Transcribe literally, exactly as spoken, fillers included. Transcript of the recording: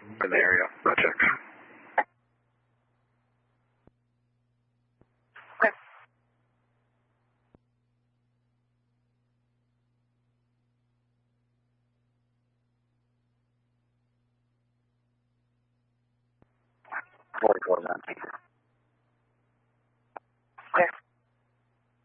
in the area. That checks. Okay. forty-four nineteen.